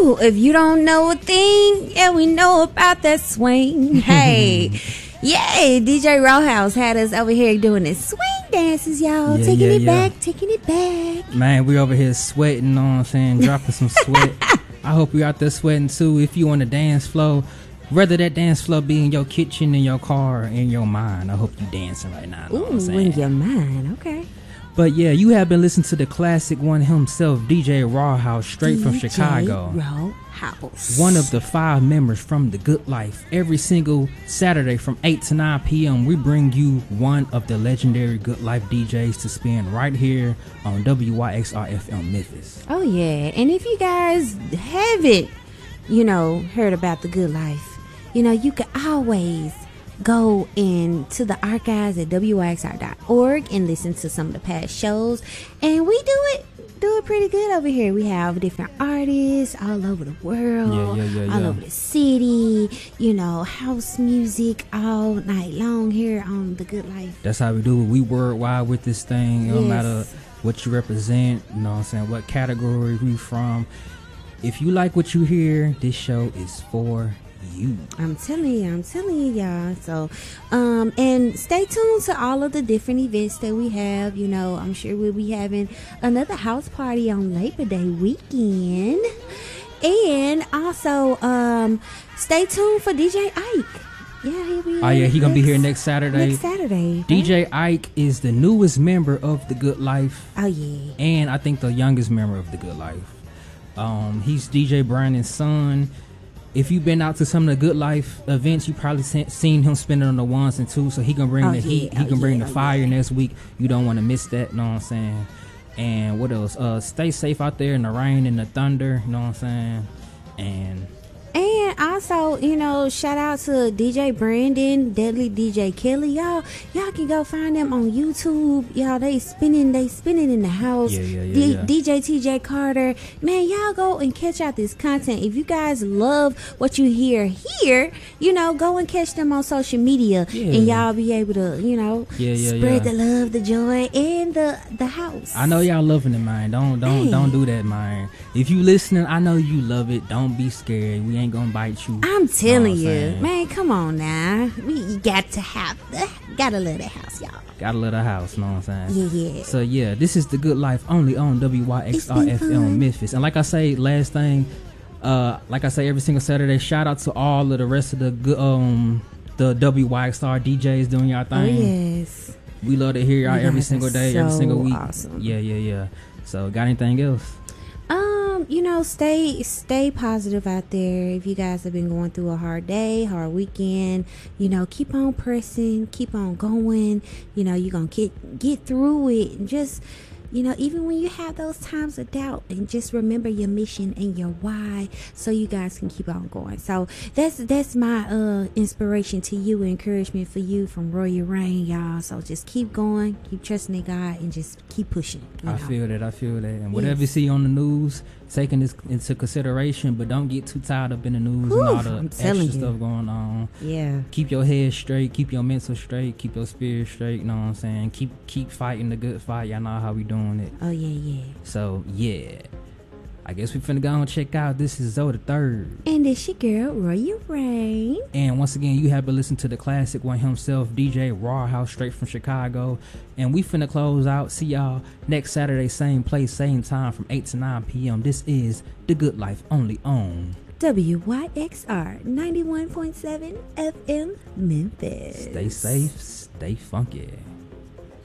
Ooh, if you don't know a thing, yeah, we know about that swing. Hey, yay, DJ Rawhouse had us over here doing the swing dances, y'all. Taking it back. Man, we over here sweating, know what I'm saying? Dropping some sweat. I hope you're out there sweating too. If you on the dance floor, whether that dance floor be in your kitchen, in your car, in your mind, I hope you dancing right now. Know what I'm saying? In your mind, okay. But yeah, you have been listening to the classic one himself, DJ Rawhouse, straight from Chicago. Rawhouse. One of the 5 members from The Good Life. Every single Saturday from 8 to 9 p.m., we bring you one of the legendary Good Life DJs to spin right here on WYXR FM Memphis. Oh, yeah. And if you guys haven't, heard about The Good Life, you can always go into the archives at wyxr.org and listen to some of the past shows. And we do it pretty good over here. We have different artists all over the world, all over the city, house music all night long here on The Good Life. That's how we do it. We worldwide with this thing. No matter what you represent, you know what I'm saying, what category we from. If you like what you hear, this show is for you. I'm telling you, y'all. So, and stay tuned to all of the different events that we have. I'm sure we'll be having another house party on Labor Day weekend. And also, stay tuned for DJ Ike. Yeah, he'll be here. He gonna be here next Saturday. DJ Ike is the newest member of The Good Life. Oh, yeah. And I think the youngest member of The Good Life. He's DJ Brandon's son. If you've been out to some of the Good Life events, you probably seen him spinning on the ones and twos. So he can bring the heat. He can bring the fire next week. You don't want to miss that. Know what I'm saying? And what else? Stay safe out there in the rain and the thunder. You know what I'm saying? And also, shout out to DJ Brandon, Deadly DJ Kelly. Y'all can go find them on YouTube. Y'all, they spinning in the house. DJ TJ Carter. Man, y'all go and catch out this content. If you guys love what you hear here, go and catch them on social media. And y'all be able to, spread the love, the joy, and the house. I know y'all loving it, man. Don't do that, man. If you listening, I know you love it. Don't be scared. We ain't gonna bite you. I'm telling you, man, come on now. We gotta love the house, y'all. Gotta love the house, know what I'm saying? Yeah. So yeah, this is The Good Life only on WYXR FM Memphis. And like I say, last thing, like I say every single Saturday, shout out to all of the rest of the good the WYXR DJs doing y'all thing. Oh, yes. We love to hear y'all every single day, every single week. Awesome. Yeah. So got anything else? Stay positive out there. If you guys have been going through a hard day, hard weekend, keep on pressing, keep on going. You're gonna get through it, and just even when you have those times of doubt, and just remember your mission and your why, so you guys can keep on going. So that's my inspiration to you, encouragement for you from Royal Rain, y'all. So just keep going, keep trusting in God, and just keep pushing. I feel that. And whatever you see on the news, taking this into consideration, but don't get too tied up in the news and all the extra stuff going on. Yeah. Keep your head straight, keep your mental straight, keep your spirit straight, you know what I'm saying? Keep fighting the good fight. Y'all know how we doing it. Oh, yeah. So, yeah. I guess we finna go and check out. This is Zoe the Third. And this your girl, Royal Rain. And once again, you have been listening to the classic one himself, DJ Rawhouse, straight from Chicago. And we finna close out. See y'all next Saturday, same place, same time, from 8 to 9 p.m. This is The Good Life, only on WYXR 91.7 FM Memphis. Stay safe, stay funky.